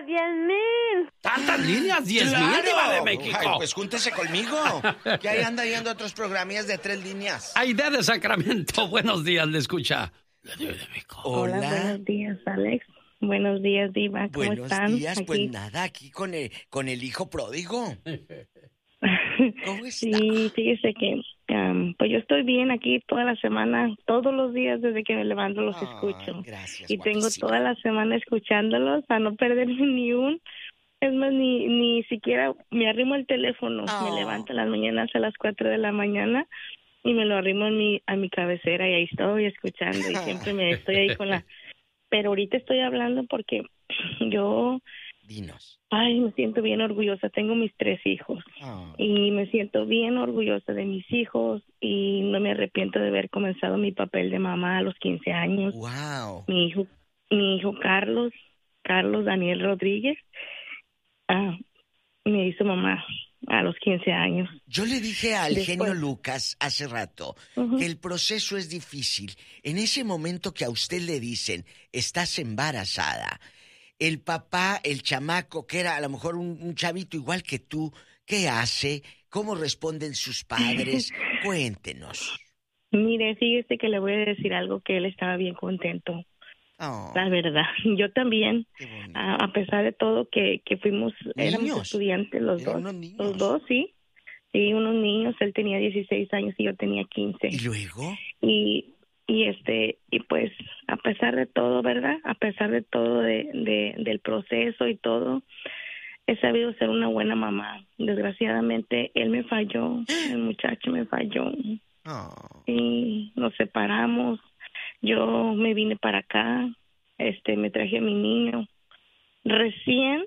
10,000. ¿Tantas líneas? 10,000, Diva de México. Ay, pues júntese conmigo. Que ahí anda yendo otros programas de 3 líneas. Aide de Sacramento, buenos días, le escucha la Diva de México. Hola, buenos días, Alex. Buenos días, Diva. ¿Cómo Buenos están? días, Aquí. pues nada, aquí con el hijo pródigo. ¿Cómo está? Sí, fíjese que pues yo estoy bien aquí toda la semana, todos los días desde que me levanto los escucho. Gracias, Y tengo guapísima. toda la semana escuchándolos a no perderme ni un. Es más, ni siquiera me arrimo el teléfono. Me levanto en las mañanas a las 4 de la mañana y me lo arrimo a mi cabecera y ahí estoy escuchando y siempre me estoy ahí con la... Pero ahorita estoy hablando porque yo... Dinos. Ay, me siento bien orgullosa. Tengo mis 3 hijos y me siento bien orgullosa de mis hijos y no me arrepiento de haber comenzado mi papel de mamá a los 15 años. Wow. Mi hijo Carlos Daniel Rodríguez, me hizo mamá a los 15 años. Yo le dije al Después. genio Lucas hace rato que el proceso es difícil. En ese momento que a usted le dicen, estás embarazada, el papá, el chamaco, que era a lo mejor un chavito igual que tú, ¿qué hace? ¿Cómo responden sus padres? Cuéntenos. Mire, fíjese que le voy a decir algo, que él estaba bien contento. La verdad, yo también, a pesar de todo que fuimos, éramos estudiantes los dos, sí, unos niños, él tenía 16 años y yo tenía 15. ¿Y luego? Y pues, a pesar de todo, ¿verdad? A pesar de todo del proceso y todo, he sabido ser una buena mamá. Desgraciadamente, él me falló, el muchacho me falló. Y nos separamos. Yo me vine para acá, me traje a mi niño. Recién,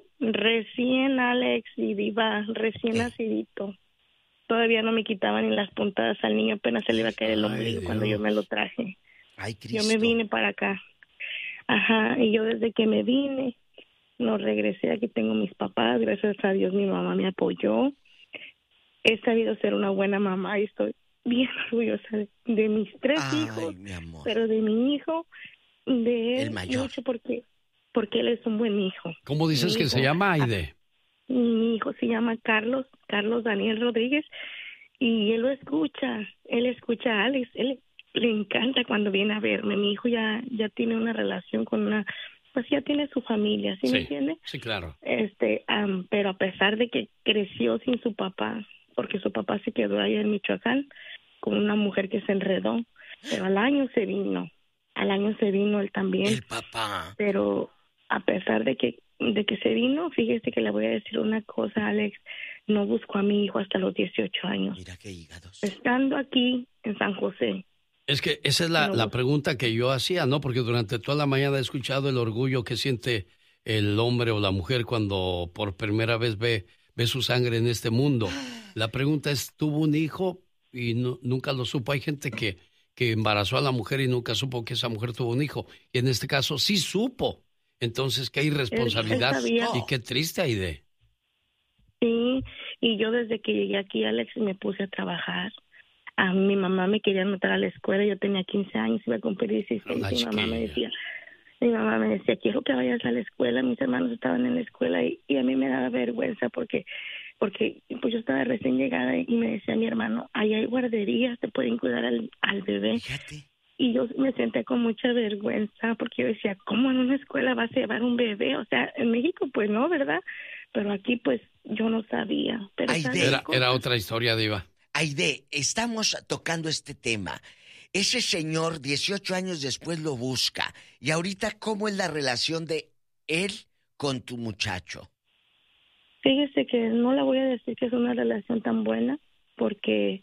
Alex y Diva, recién nacidito. Todavía no me quitaban ni las puntadas al niño, apenas se le iba a caer el ombligo cuando yo me lo traje. Ay, Cristo. Yo me vine para acá. Ajá, y yo desde que me vine, no regresé. Aquí tengo mis papás, gracias a Dios mi mamá me apoyó. He sabido ser una buena mamá y estoy bien orgullosa de mis 3 hijos, mi amor. pero de mi hijo, de él, El mayor. mucho porque él es un buen hijo. ¿Cómo dices que se llama, Aide? Mi hijo se llama Carlos Daniel Rodríguez, y él escucha a Alex, él le encanta cuando viene a verme. Mi hijo ya tiene una relación con pues ya tiene su familia, ¿sí me entiende? Sí, claro. Pero a pesar de que creció sin su papá, porque su papá se quedó allá en Michoacán con una mujer que se enredó, pero al año se vino él también. El papá. Pero a pesar de que se vino, fíjese que le voy a decir una cosa, Alex, no busco a mi hijo hasta los 18 años. Mira qué hígados. Estando aquí en San José. Es que esa es la pregunta que yo hacía, ¿no? Porque durante toda la mañana he escuchado el orgullo que siente el hombre o la mujer cuando por primera vez ve su sangre en este mundo. La pregunta es, ¿tuvo un hijo y nunca lo supo? Hay gente que embarazó a la mujer y nunca supo que esa mujer tuvo un hijo. Y en este caso sí supo. Entonces, qué irresponsabilidad y qué triste, Aide. Sí, y yo desde que llegué aquí, Alex, me puse a trabajar. A mi mamá me quería anotar a la escuela, yo tenía 15 años, iba a cumplir 16, mi mamá me decía, quiero que vayas a la escuela. Mis hermanos estaban en la escuela y a mí me daba vergüenza porque pues yo estaba recién llegada y me decía mi hermano, ahí hay guarderías, te pueden cuidar al bebé. Fíjate. Y yo me senté con mucha vergüenza porque yo decía, ¿cómo en una escuela vas a llevar un bebé? O sea, en México pues no, ¿verdad? Pero aquí pues yo no sabía. Pero Era otra historia, Diva. Aide, estamos tocando este tema. Ese señor 18 años después lo busca. Y ahorita, ¿cómo es la relación de él con tu muchacho? Fíjese que no le voy a decir que es una relación tan buena porque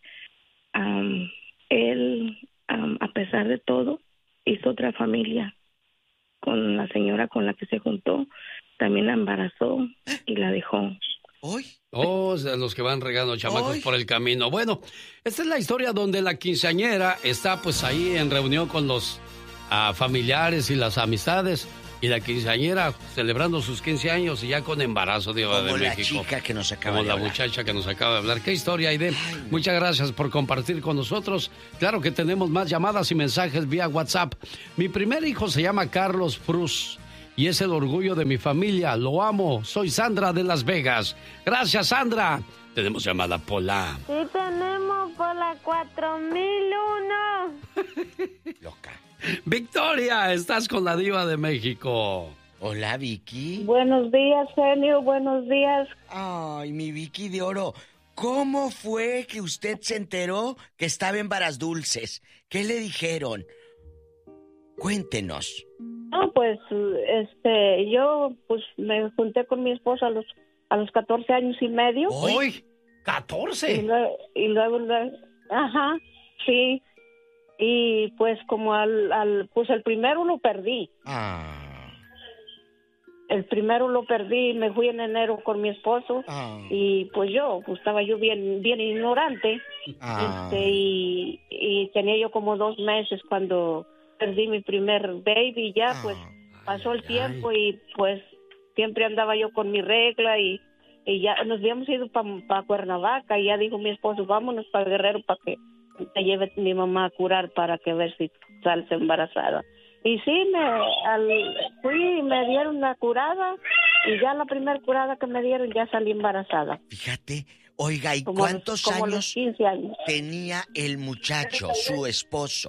él, a pesar de todo, hizo otra familia con la señora con la que se juntó. También la embarazó y la dejó. O sea, los que van regando chamacos por el camino. Bueno, esta es la historia donde la quinceañera está pues ahí en reunión con los familiares y las amistades. Y la quinceañera celebrando sus 15 años y ya con embarazo, Diva de México. Como la chica que nos acaba Como de la hablar. muchacha que nos acaba de hablar. ¿Qué historia, Aide? Muchas gracias por compartir con nosotros. Claro que tenemos más llamadas y mensajes vía WhatsApp. Mi primer hijo se llama Carlos Frus y es el orgullo de mi familia. Lo amo. Soy Sandra de Las Vegas. Gracias, Sandra. Tenemos llamada, Pola. Sí, tenemos Pola 4001. Loca. Victoria, estás con la Diva de México. Hola, Vicky. Buenos días, genio, buenos días. Ay, mi Vicky de oro. ¿Cómo fue que usted se enteró que estaba en Varas Dulces? ¿Qué le dijeron? Cuéntenos. No, pues, yo, pues, me junté con mi esposa a los 14 años y medio. ¡Uy! ¡14! Y luego, ajá, sí. Y pues como pues el primero lo perdí. Ah. El primero lo perdí, me fui en enero con mi esposo. Y pues estaba yo bien ignorante. Y tenía yo como 2 meses cuando perdí mi primer baby. Ya pues pasó el tiempo y pues siempre andaba yo con mi regla y ya nos habíamos ido para Cuernavaca y ya dijo mi esposo, vámonos para Guerrero para que te lleve mi mamá a curar para que ver si sales embarazada. Y sí, fui y me dieron la curada y ya la primera curada que me dieron ya salí embarazada. Fíjate, oiga, ¿y cuántos años 15 años tenía el muchacho, su esposo?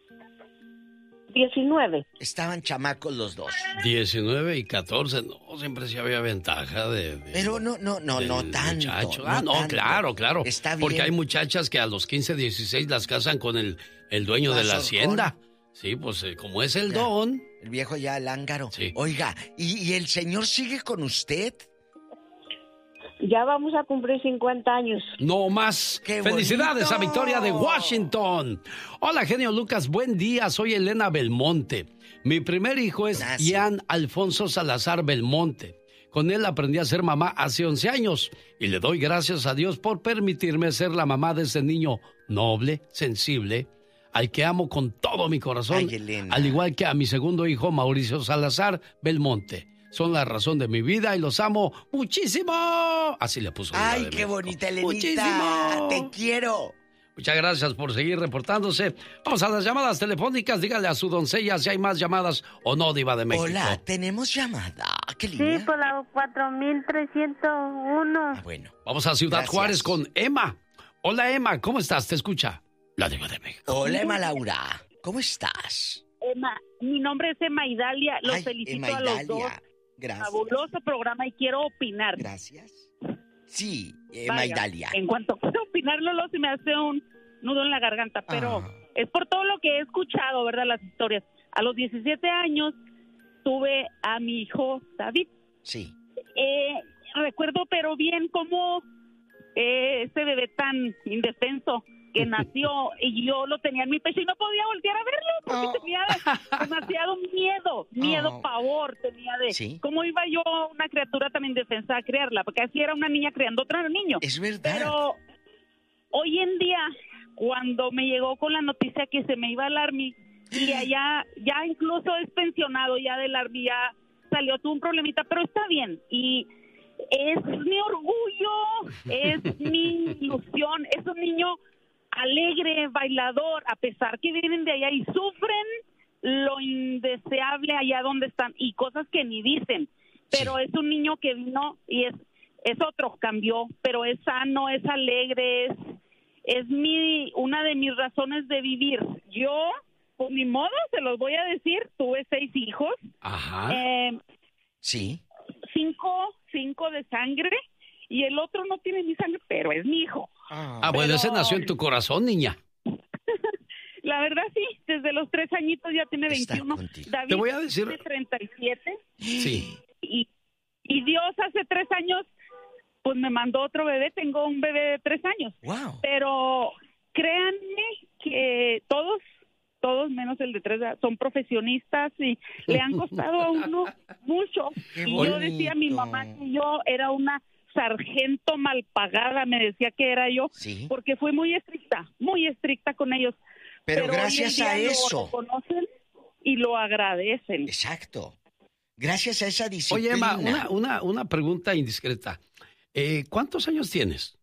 19. Estaban chamacos los dos. 19 y 14, no, siempre sí había ventaja de pero no tanto. Muchacho. No No, tanto. claro. Está bien. Porque hay muchachas que a los 15, 16 las casan con el dueño de la hacienda. Sí, pues como es el don. El viejo ya lángaro. Sí. Oiga, ¿y el señor sigue con usted? Ya vamos a cumplir 50 años. No más. ¡Qué Felicidades bonito! a Victoria de Washington. Hola, genio Lucas. Buen día. Soy Elena Belmonte. Mi primer hijo es Ian Alfonso Salazar Belmonte. Con él aprendí a ser mamá hace 11 años. Y le doy gracias a Dios por permitirme ser la mamá de ese niño noble, sensible, al que amo con todo mi corazón. Ay, Elena. Al igual que a mi segundo hijo, Mauricio Salazar Belmonte. Son la razón de mi vida y los amo muchísimo. Así le puso. Ay, qué bonita, Elenita. Muchísimo. Te quiero. Muchas gracias por seguir reportándose. Vamos a las llamadas telefónicas. Dígale a su doncella si hay más llamadas o no, Diva de México. Hola, tenemos llamada. ¿Qué línea? Sí, por la 4301. Bueno. Vamos a Ciudad Juárez con Emma. Hola, Emma, ¿cómo estás? Te escucha la Diva de México. Hola, Emma Laura. ¿Cómo estás? Emma, mi nombre es Emma Idalia. Los felicito Emma a los Idalia. dos. Gracias. Fabuloso programa y quiero opinar. Gracias. Sí, Emma Vaya, Idalia. En cuanto puedo opinar, Lolo, se me hace un nudo en la garganta, pero es por todo lo que he escuchado, ¿verdad? Las historias. A los 17 años tuve a mi hijo David. Sí. Recuerdo pero bien cómo ese bebé tan indefenso que nació y yo lo tenía en mi pecho y no podía voltear a verlo porque tenía demasiado miedo, pavor tenía de cómo iba yo, una criatura tan indefensa, a criarla, porque así era una niña criando otro niño. Es verdad. Pero hoy en día, cuando me llegó con la noticia que se me iba el Army y allá ya incluso es pensionado ya del Army, ya salió, tuvo un problemita, pero está bien y es mi orgullo, es mi ilusión, es un niño alegre, bailador, a pesar que vienen de allá y sufren lo indeseable allá donde están y cosas que ni dicen, pero es un niño que vino y es otro, cambió, pero es sano, es alegre, es una de mis razones de vivir. Yo, por mi modo, se los voy a decir, tuve 6 hijos. Ajá. Sí. 5 de sangre y el otro no tiene mi sangre, pero es mi hijo. Bueno, ese nació en tu corazón, niña. La verdad sí, desde los 3 añitos ya tiene 21. David te voy a decir... tiene 37. Sí. Y Dios hace 3 años, pues me mandó otro bebé, tengo un bebé de 3 años. Wow. Pero créanme que todos menos el de 3 son profesionistas y le han costado a uno mucho. Y yo decía a mi mamá que yo era una sargento mal pagada, me decía que era yo, porque fui muy estricta con ellos. Pero gracias a eso lo reconocen y lo agradecen. Exacto. Gracias a esa disciplina. Oye, Emma, una pregunta indiscreta. ¿Cuántos años tienes?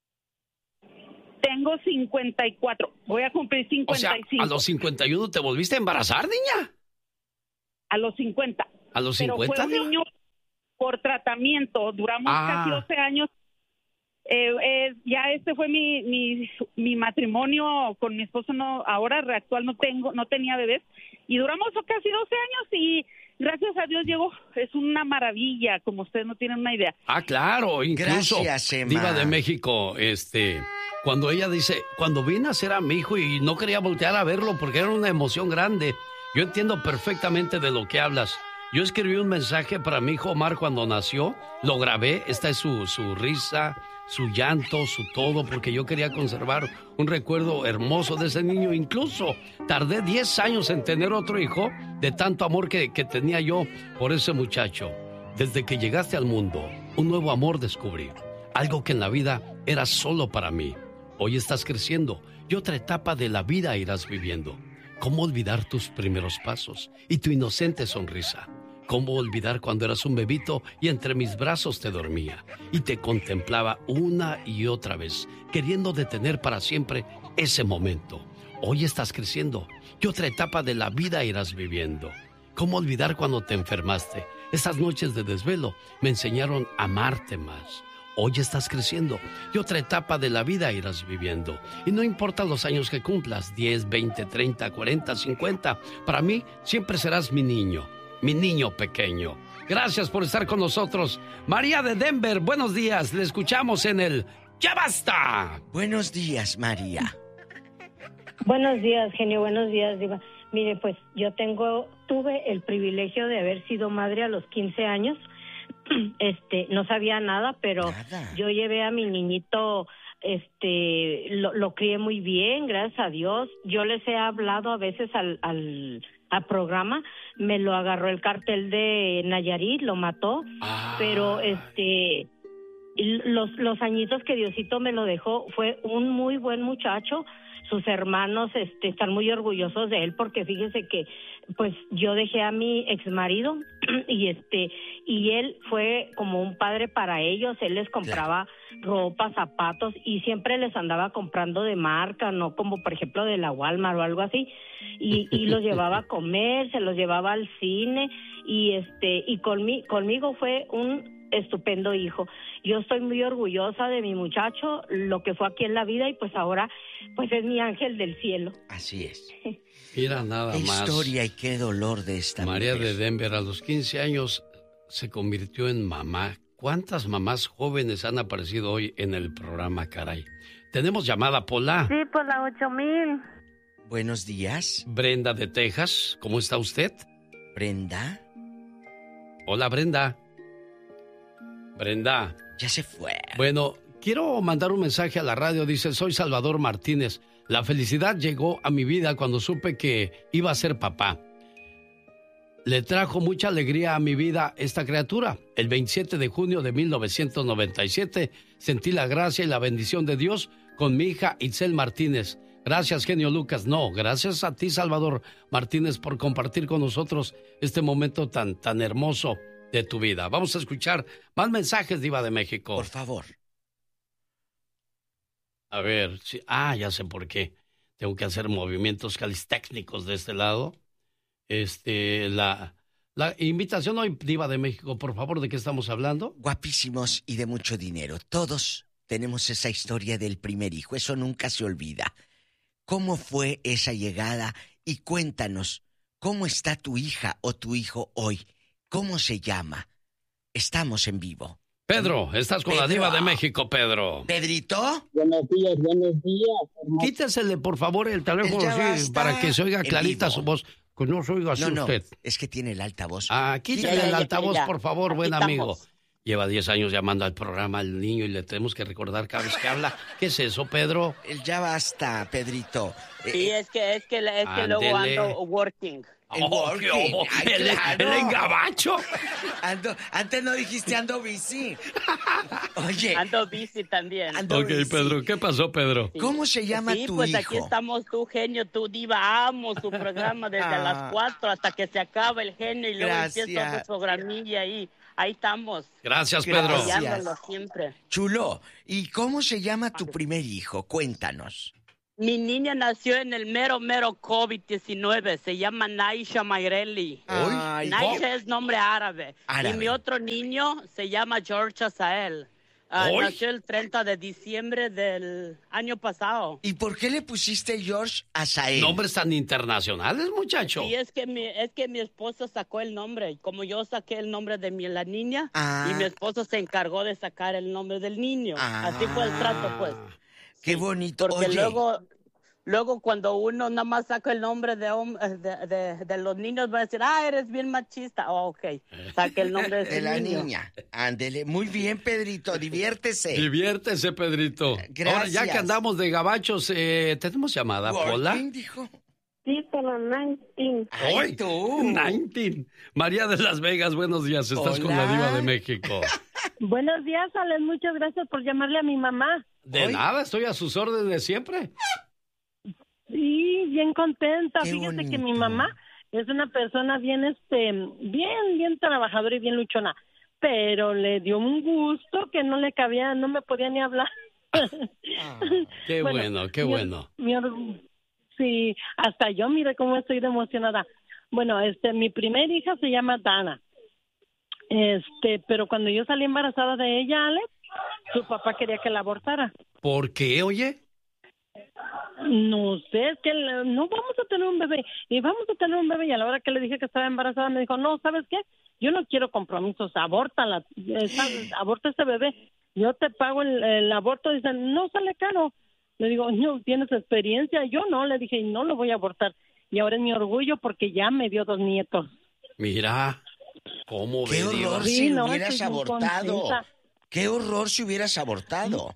Tengo 54. Voy a cumplir 55. O sea, ¿a los 51 te volviste a embarazar, niña? A los 50. ¿A los pero 50? Fue un niño por tratamiento. Duramos casi 12 años. Ya este fue mi matrimonio con mi esposo. No, ahora actual no tenía bebés y duramos casi 12 años y gracias a Dios llegó. Es una maravilla, como ustedes no tienen una idea. Claro, incluso Gracias, Emma. Diva de México, cuando ella dice, cuando vine a ser a mi hijo y no quería voltear a verlo porque era una emoción grande. Yo entiendo perfectamente de lo que hablas. Yo escribí un mensaje para mi hijo Omar cuando nació, lo grabé, esta es su risa, su llanto, su todo, porque yo quería conservar un recuerdo hermoso de ese niño. Incluso tardé 10 años en tener otro hijo de tanto amor que tenía yo por ese muchacho. Desde que llegaste al mundo, un nuevo amor descubrí, algo que en la vida era solo para mí. Hoy estás creciendo y otra etapa de la vida irás viviendo. ¿Cómo olvidar tus primeros pasos y tu inocente sonrisa? ¿Cómo olvidar cuando eras un bebito y entre mis brazos te dormía y te contemplaba una y otra vez, queriendo detener para siempre ese momento? Hoy estás creciendo y otra etapa de la vida irás viviendo. ¿Cómo olvidar cuando te enfermaste? Esas noches de desvelo me enseñaron a amarte más. Hoy estás creciendo y otra etapa de la vida irás viviendo. Y no importa los años que cumplas, 10, 20, 30, 40, 50, para mí siempre serás mi niño pequeño. Gracias por estar con nosotros. María de Denver, buenos días. Le escuchamos en el ¡Ya basta! Buenos días, María. Buenos días, genio. Buenos días, Diva. Mire, pues yo tuve el privilegio de haber sido madre a los 15 años. No sabía nada, pero yo llevé a mi niñito, lo crié muy bien, gracias a Dios. Yo les he hablado a veces al programa, me lo agarró el cartel de Nayarit, lo mató, pero los añitos que Diosito me lo dejó, fue un muy buen muchacho. Sus hermanos están muy orgullosos de él porque fíjese que pues yo dejé a mi exmarido y él fue como un padre para ellos. Él les compraba ropa, zapatos y siempre les andaba comprando de marca, no como por ejemplo de la Walmart o algo así, y los llevaba a comer, se los llevaba al cine y conmigo fue un estupendo hijo. Yo estoy muy orgullosa de mi muchacho, lo que fue aquí en la vida, y pues ahora pues es mi ángel del cielo. Así es. Mira nada qué más. Historia y qué dolor de esta María mujer. de Denver a los 15 años se convirtió en mamá. ¿Cuántas mamás jóvenes han aparecido hoy en el programa, caray? Tenemos llamada, Pola. Sí, por la 8000. Buenos días. Brenda de Texas, ¿cómo está usted? Brenda. Hola, Brenda. Brenda. Ya se fue. Bueno, quiero mandar un mensaje a la radio. Dice, soy Salvador Martínez. La felicidad llegó a mi vida cuando supe que iba a ser papá. Le trajo mucha alegría a mi vida esta criatura. El 27 de junio de 1997 sentí la gracia y la bendición de Dios con mi hija Itzel Martínez. Gracias, genio Lucas. No, gracias a ti, Salvador Martínez, por compartir con nosotros este momento tan hermoso de tu vida. Vamos a escuchar más mensajes, Diva de México. Por favor. A ver, sí, ya sé por qué. Tengo que hacer movimientos calistécnicos de este lado. La invitación hoy, Diva de México, por favor, ¿de qué estamos hablando? Guapísimos y de mucho dinero. Todos tenemos esa historia del primer hijo. Eso nunca se olvida. ¿Cómo fue esa llegada? Y cuéntanos, ¿cómo está tu hija o tu hijo hoy? ¿Cómo se llama? Estamos en vivo. Pedro, estás con la Diva de México, Pedro. ¿Pedrito? Buenos días, hermano. Quítesele, por favor, el teléfono así, para que se oiga clarita su voz. Que no se oiga así usted. Es que tiene el altavoz. Quítele el altavoz, por favor, buen estamos. amigo. Lleva 10 años llamando al programa al niño y le tenemos que recordar cada vez que habla. ¿Qué es eso, Pedro? Ya basta, Pedrito. Sí, es que luego ando working. ¿El engabacho? Antes no dijiste ando bici. Oye. Ando bici también. Bici. Pedro, ¿qué pasó, Pedro? Sí. ¿Cómo se llama tu pues hijo? Aquí estamos, tu genio, tu Diva. Amo su programa desde las 4 hasta que se acaba el genio y luego empieza su programilla ahí. Ahí estamos. Gracias, Pedro. Apoyándolo siempre. Chulo, ¿y cómo se llama tu primer hijo? Cuéntanos. Mi niña nació en el mero COVID-19. Se llama Naisha Mayreli. Naisha es nombre árabe. Y mi otro niño se llama George Asael. Nació el 30 de diciembre del año pasado. ¿Y por qué le pusiste George Asael? Nombres tan internacionales, muchacho. Sí, es que mi esposo sacó el nombre. Como yo saqué el nombre de la niña, y mi esposo se encargó de sacar el nombre del niño. Así fue el trato, pues. Qué bonito. Porque luego cuando uno nada más saca el nombre de los niños, va a decir, eres bien machista. Ok, saque el nombre de la niño. niña. Ándele, muy bien, Pedrito, diviértese. Diviértese, Pedrito. Gracias. Ahora, ya que andamos de gabachos, ¿tenemos llamada, Pola? Dijo. Sí, pero 19. ¡Ay, tú! 19. María de Las Vegas, buenos días. Estás con la Diva de México. Buenos días, Alex. Muchas gracias por llamarle a mi mamá. De nada, estoy a sus órdenes siempre. Sí, bien contenta. Qué Fíjese bonito. que mi mamá es una persona bien trabajadora y bien luchona, pero le dio un gusto que no le cabía, no me podía ni hablar. Qué bueno. Sí, hasta yo, mire cómo estoy de emocionada. Bueno, mi primer hija se llama Dana. Pero cuando yo salí embarazada de ella, Alex, su papá quería que la abortara. ¿Por qué, oye? No sé, es que no vamos a tener un bebé. Y vamos a tener un bebé. Y a la hora que le dije que estaba embarazada, me dijo, no, ¿sabes qué? Yo no quiero compromisos, abórtala, aborta ese bebé. Yo te pago el aborto. Dicen, no sale caro. Le digo, no, ¿tienes experiencia? Yo no, le dije, no lo voy a abortar. Y ahora es mi orgullo porque ya me dio 2 nietos. Mira, ¿cómo qué ves, horror Sí, si no, hubieras estoy muy abortado. contenta. Qué horror si hubieras abortado.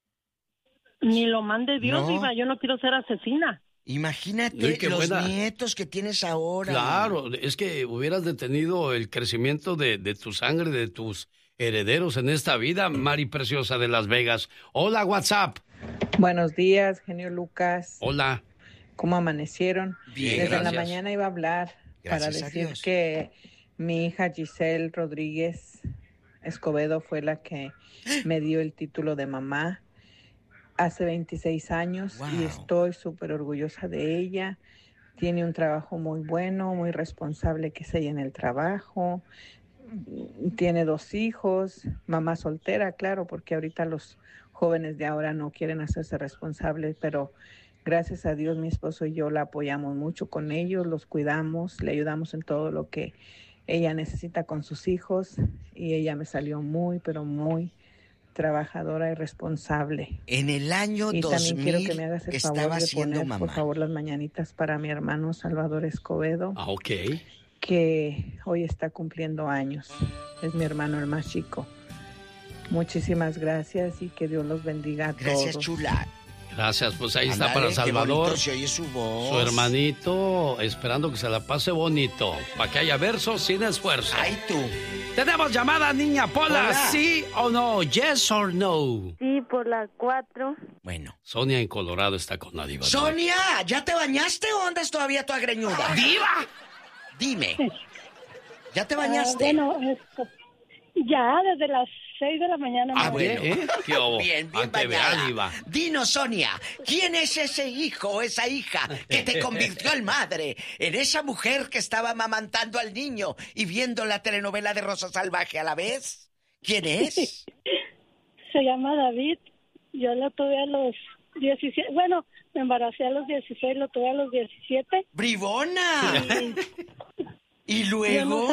Ni lo mande Dios, No. Diva, yo no quiero ser asesina. Imagínate Ay, qué los buena. nietos que tienes ahora. Claro, es que hubieras detenido el crecimiento de tu sangre, de tus herederos en esta vida, Mari Preciosa de Las Vegas. Hola, WhatsApp. Buenos días, genio Lucas. Hola. ¿Cómo amanecieron? Bien, Desde la gracias. mañana iba a hablar para Gracias a decir Dios. que mi hija Giselle Rodríguez Escobedo fue la que me dio el título de mamá hace 26 años y Wow. estoy súper orgullosa de ella. Tiene un trabajo muy bueno, muy responsable que es ella en el trabajo. Tiene 2 hijos, mamá soltera, claro, porque ahorita los jóvenes de ahora no quieren hacerse responsables, pero gracias a Dios mi esposo y yo la apoyamos mucho con ellos, los cuidamos, le ayudamos en todo lo que ella necesita con sus hijos y ella me salió muy, pero muy trabajadora y responsable. En el año Y 2000 también quiero que me hagas el favor estaba de siendo poner, mamá. por favor, las mañanitas para mi hermano Salvador Escobedo, Ok. que hoy está cumpliendo años. Es mi hermano el más chico. Muchísimas gracias y que Dios los bendiga a Gracias, todos. chula. Gracias, pues ahí está Ándale, para qué Salvador. bonito se oye su voz. Su hermanito, esperando que se la pase bonito, para que haya versos sin esfuerzo. Ay, tú. Tenemos llamada, niña Pola, Hola. ¿sí o no? Yes or no. Sí, por la 4. Bueno. Sonia en Colorado está con la diva. Sonia, ¿ya te bañaste o andas todavía toda greñuda? ¡Diva! Dime. ¿Ya te bañaste? Ya desde las 6 de la mañana. Ah, bueno. ¿Qué hubo? Bien, Ah, bien que vea, bañada. diva. Dinos, Sonia, ¿quién es ese hijo o esa hija que te convirtió en madre? En esa mujer que estaba amamantando al niño y viendo la telenovela de Rosa Salvaje a la vez. ¿Quién es? Se llama David. Yo lo tuve a los 17. Bueno, me embaracé a los 16, lo tuve a los 17. ¡Bribona! ¿Y Yo luego?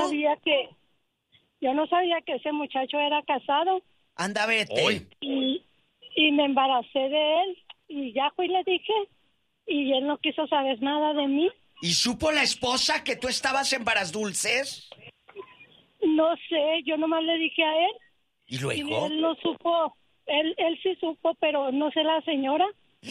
no sabía que ese muchacho era casado. Anda, vete. Hoy. Y me embaracé de él y ya fui y le dije y él no quiso saber nada de mí. ¿Y supo la esposa que tú estabas en Varas Dulces? No sé, yo nomás le dije a él ¿Y y luego? él no supo, él sí supo, pero no sé la señora.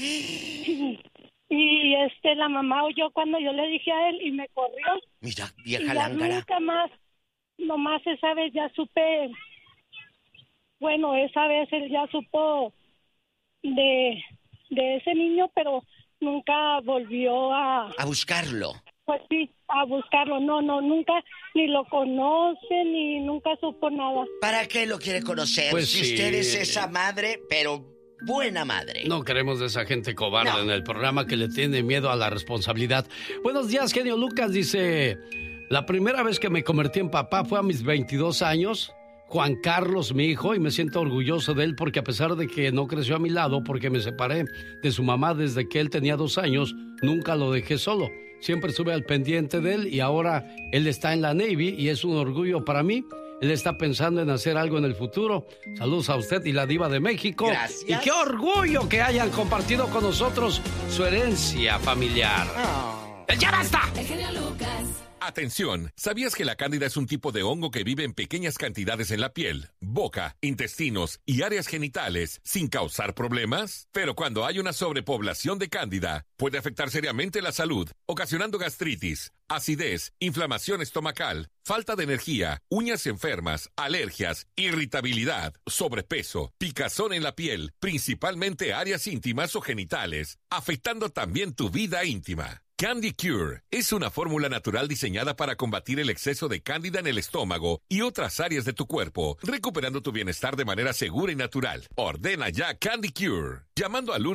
Y la mamá oyó cuando yo le dije a él y me corrió. Mira, Y vieja ya lángara. nunca más, nomás esa vez ya supe, bueno, esa vez él ya supo de ese niño, pero nunca volvió a buscarlo. Pues sí, a buscarlo. No, nunca ni lo conoce, ni nunca supo nada. ¿Para qué lo quiere conocer? Pues si sí. usted es esa madre, pero buena madre. No queremos de esa gente cobarde en el programa que le tiene miedo a la responsabilidad. Buenos días, genio Lucas. Dice, la primera vez que me convertí en papá fue a mis 22 años. Juan Carlos, mi hijo, y me siento orgulloso de él porque a pesar de que no creció a mi lado porque me separé de su mamá desde que él tenía 2 años, nunca lo dejé solo. Siempre estuve al pendiente de él y ahora él está en la Navy y es un orgullo para mí. Él está pensando en hacer algo en el futuro. Saludos a usted y la diva de México. Gracias. Y qué orgullo que hayan compartido con nosotros su herencia familiar. Oh. ¡Ya basta! El genio Lucas. Atención, ¿sabías que la cándida es un tipo de hongo que vive en pequeñas cantidades en la piel, boca, intestinos y áreas genitales sin causar problemas? Pero cuando hay una sobrepoblación de cándida, puede afectar seriamente la salud, ocasionando gastritis, acidez, inflamación estomacal, falta de energía, uñas enfermas, alergias, irritabilidad, sobrepeso, picazón en la piel, principalmente áreas íntimas o genitales, afectando también tu vida íntima. Candy Cure es una fórmula natural diseñada para combatir el exceso de cándida en el estómago y otras áreas de tu cuerpo, recuperando tu bienestar de manera segura y natural. Ordena ya Candy Cure, llamando al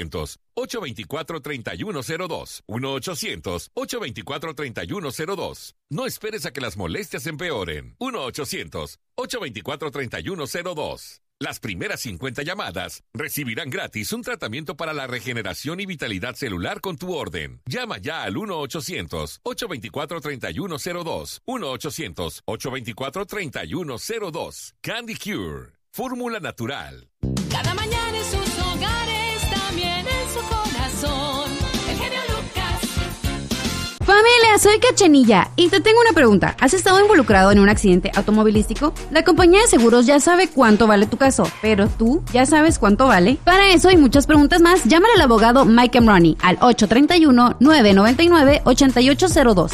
1-800-824-3102. 1-800-824-3102. No esperes a que las molestias empeoren. 1-800-824-3102. Las primeras 50 llamadas recibirán gratis un tratamiento para la regeneración y vitalidad celular con tu orden. Llama ya al 1-800-824-3102. 1-800-824-3102. Candy Cure. Fórmula natural. Cada mañana en sus hogares, también en su corazón. El genio Lucas. Familia, soy Cachanilla y te tengo una pregunta. ¿Has estado involucrado en un accidente automovilístico? La compañía de seguros ya sabe cuánto vale tu caso, pero ¿tú ya sabes cuánto vale? Para eso y muchas preguntas más, llámale al abogado Mike Emrani al 831-999-8802.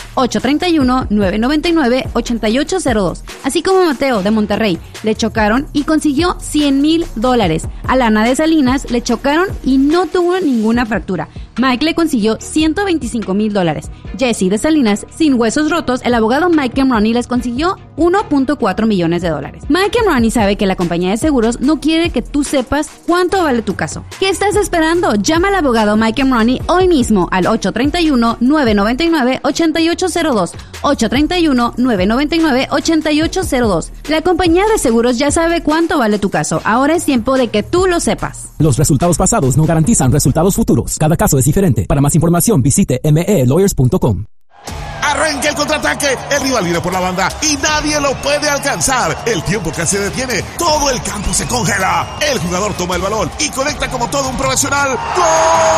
831-999-8802. Así como Mateo de Monterrey. Le chocaron y consiguió $100,000. A Lana de Salinas le chocaron y no tuvo ninguna fractura. Mike le consiguió $125,000. Jesse de Salinas, sin huesos rotos, el abogado Mike Emrani les consiguió $1.4 millones. Mike Emrani sabe que la compañía de seguros no quiere que tú sepas cuánto vale tu caso. ¿Qué estás esperando? Llama al abogado Mike Emrani hoy mismo al 831-999-8802. 831-999-8802. La compañía de seguros ya sabe cuánto vale tu caso. Ahora es tiempo de que tú lo sepas. Los resultados pasados no garantizan resultados futuros. Cada caso es diferente. Para más información visite melawyers.com. Arranca el contraataque, el rival viene por la banda y nadie lo puede alcanzar. El tiempo casi se detiene, todo el campo se congela. El jugador toma el balón y conecta como todo un profesional. ¡Gol!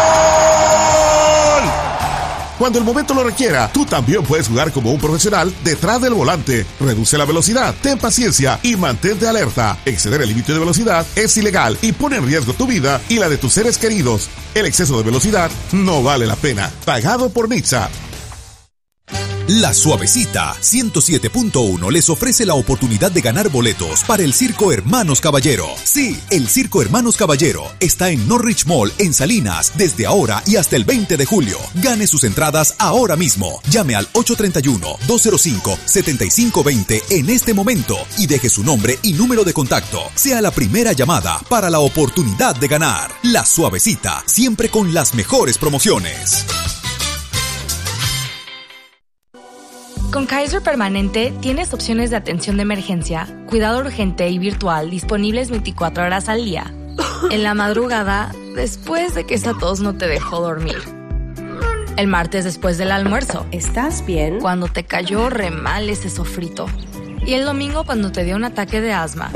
Cuando el momento lo requiera, tú también puedes jugar como un profesional detrás del volante. Reduce la velocidad, ten paciencia y mantente alerta. Exceder el límite de velocidad es ilegal y pone en riesgo tu vida y la de tus seres queridos. El exceso de velocidad no vale la pena. Pagado por Nixa. La Suavecita 107.1 les ofrece la oportunidad de ganar boletos para el Circo Hermanos Caballero. Sí, el Circo Hermanos Caballero está en Norwich Mall en Salinas desde ahora y hasta el 20 de julio. Gane sus entradas ahora mismo. Llame al 831-205-7520 en este momento y deje su nombre y número de contacto. Sea la primera llamada para la oportunidad de ganar. La Suavecita, siempre con las mejores promociones. Con Kaiser Permanente tienes opciones de atención de emergencia, cuidado urgente y virtual disponibles 24 horas al día. En la madrugada, después de que esa tos no te dejó dormir. El martes después del almuerzo. ¿Estás bien? Cuando te cayó re mal ese sofrito. Y el domingo cuando te dio un ataque de asma.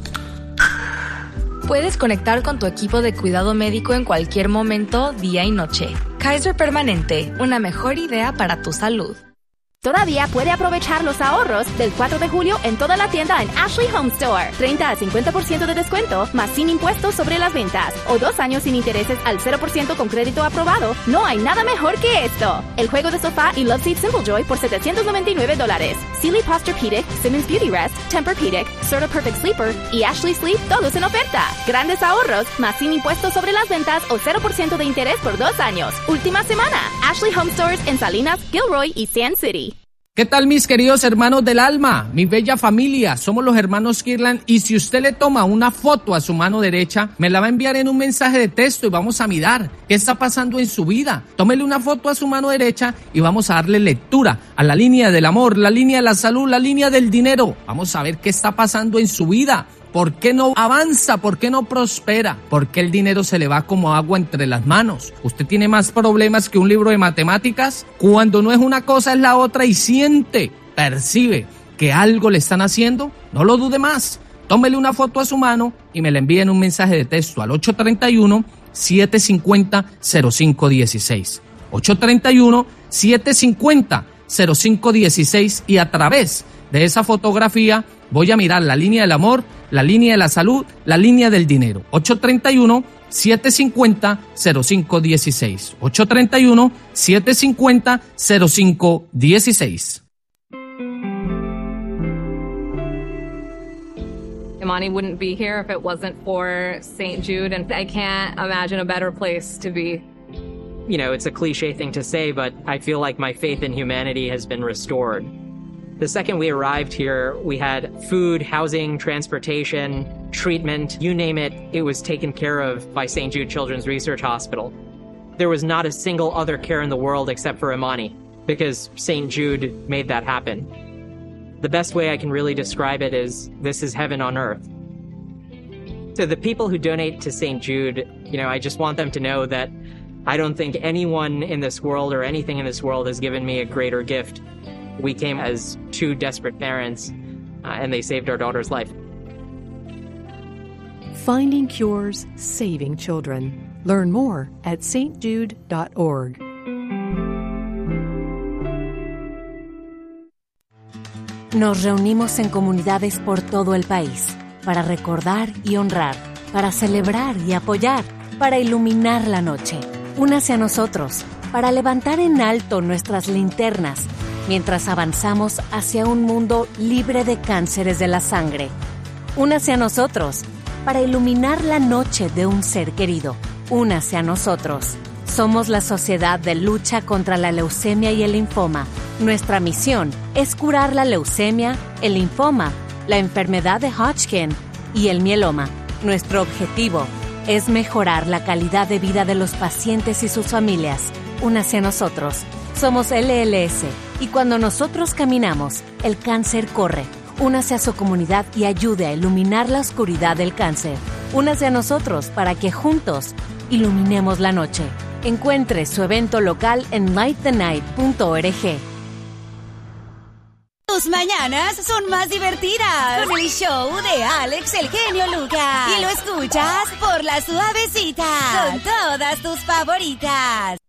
Puedes conectar con tu equipo de cuidado médico en cualquier momento, día y noche. Kaiser Permanente, una mejor idea para tu salud. Todavía puede aprovechar los ahorros del 4 de julio en toda la tienda en Ashley Home Store. 30 a 50% de descuento, más sin impuestos sobre las ventas. O 2 años sin intereses al 0% con crédito aprobado. No hay nada mejor que esto. El juego de sofá y Love Seat Simple Joy por $799. Sealy Posturepedic, Simmons Beauty Rest, Tempur-Pedic, Serta Perfect Sleeper y Ashley Sleep, todos en oferta. Grandes ahorros, más sin impuestos sobre las ventas o 0% de interés por 2 años. Última semana. Ashley Home Stores en Salinas, Gilroy y Sand City. ¿Qué tal, mis queridos hermanos del alma? Mi bella familia, somos los hermanos Kirlan, y si usted le toma una foto a su mano derecha, me la va a enviar en un mensaje de texto y vamos a mirar qué está pasando en su vida. Tómele una foto a su mano derecha y vamos a darle lectura a la línea del amor, la línea de la salud, la línea del dinero. Vamos a ver qué está pasando en su vida. ¿Por qué no avanza? ¿Por qué no prospera? ¿Por qué el dinero se le va como agua entre las manos? ¿Usted tiene más problemas que un libro de matemáticas? Cuando no es una cosa es la otra y siente, percibe que algo le están haciendo, no lo dude más. Tómele una foto a su mano y me la envíe en un mensaje de texto al 831-750-0516. 831-750-0516 y a través de esa fotografía voy a mirar la línea del amor, la línea de la salud, la línea del dinero. 831-750-0516. 831-750-0516. Imani wouldn't be here if it wasn't for St. Jude, and I can't imagine a better place to be. You know, it's a cliche thing to say, but I feel like my faith in humanity has been restored. The second we arrived here, we had food, housing, transportation, treatment, you name it, it was taken care of by St. Jude Children's Research Hospital. There was not a single other care in the world except for Imani, because St. Jude made that happen. The best way I can really describe it is, this is heaven on earth. To the people who donate to St. Jude, you know, I just want them to know that I don't think anyone in this world or anything in this world has given me a greater gift. We came as two desperate parents, and they saved our daughter's life. Finding cures, saving children. Learn more at stjude.org. Nos reunimos en comunidades por todo el país para recordar y honrar, para celebrar y apoyar, para iluminar la noche. Únase a nosotros para levantar en alto nuestras linternas mientras avanzamos hacia un mundo libre de cánceres de la sangre. Únase a nosotros para iluminar la noche de un ser querido. Únase a nosotros. Somos la Sociedad de Lucha contra la Leucemia y el Linfoma. Nuestra misión es curar la leucemia, el linfoma, la enfermedad de Hodgkin y el mieloma. Nuestro objetivo es mejorar la calidad de vida de los pacientes y sus familias. Únase a nosotros. Somos LLS y cuando nosotros caminamos, el cáncer corre. Únase a su comunidad y ayude a iluminar la oscuridad del cáncer. Únase a nosotros para que juntos iluminemos la noche. Encuentre su evento local en lightthenight.org. Tus mañanas son más divertidas con el show de Alex el Genio Lucas. Y lo escuchas por La Suavecita con todas tus favoritas.